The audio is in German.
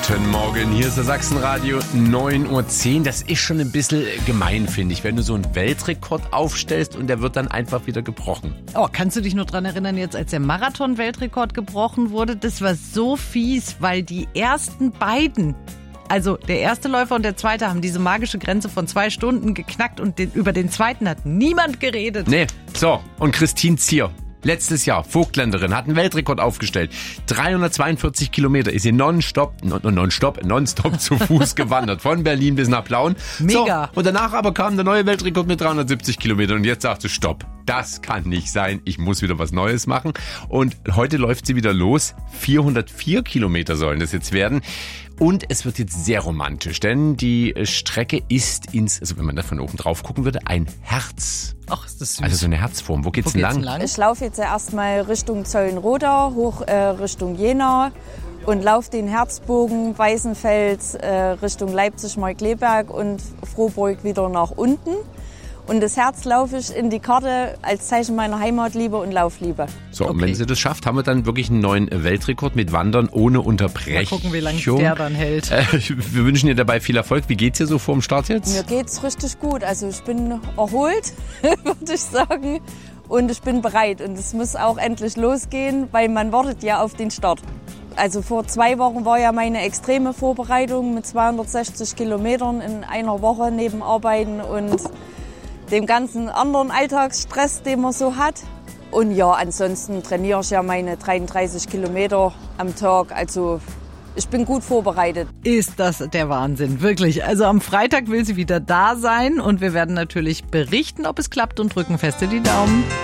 Guten Morgen, hier ist das Sachsenradio 9.10 Uhr. Das ist schon ein bisschen gemein, finde ich, wenn du so einen Weltrekord aufstellst und der wird dann einfach wieder gebrochen. Oh, kannst du dich noch dran erinnern, jetzt als der Marathon-Weltrekord gebrochen wurde? Das war so fies, weil die ersten beiden, also der erste Läufer und der zweite, haben diese magische Grenze von 2 Stunden geknackt und über den zweiten hat niemand geredet. Nee, so, und Christine Zier. Letztes Jahr, Vogtländerin, hat einen Weltrekord aufgestellt. 342 Kilometer ist sie nonstop zu Fuß gewandert. Von Berlin bis nach Plauen. Mega. So, und danach aber kam der neue Weltrekord mit 370 Kilometern. Und jetzt sagte sie, stopp, das kann nicht sein. Ich muss wieder was Neues machen. Und heute läuft sie wieder los. 404 Kilometer sollen das jetzt werden. Und es wird jetzt sehr romantisch, denn die Strecke ist also wenn man da von oben drauf gucken würde, ein Herz. Ach, ist das süß. Also so eine Herzform. Wo geht's denn lang? Ich laufe jetzt erstmal Richtung Zollenroda, hoch Richtung Jena und laufe den Herzbogen Weißenfels Richtung Leipzig-Markkleeberg und Frohburg wieder nach unten. Und das Herz laufe ich in die Karte als Zeichen meiner Heimatliebe und Laufliebe. So, und wenn sie das schafft, haben wir dann wirklich einen neuen Weltrekord mit Wandern ohne Unterbrechung. Mal gucken, wie lange der dann hält. Wir wünschen ihr dabei viel Erfolg. Wie geht's dir so vor dem Start jetzt? Mir geht's richtig gut. Also ich bin erholt, würde ich sagen. Und ich bin bereit. Und es muss auch endlich losgehen, weil man wartet ja auf den Start. Also vor 2 Wochen war ja meine extreme Vorbereitung mit 260 Kilometern in einer Woche neben Arbeiten und dem ganzen anderen Alltagsstress, den man so hat. Und ja, ansonsten trainiere ich ja meine 33 Kilometer am Tag. Also ich bin gut vorbereitet. Ist das der Wahnsinn, wirklich. Also am Freitag will sie wieder da sein und wir werden natürlich berichten, ob es klappt und drücken feste die Daumen.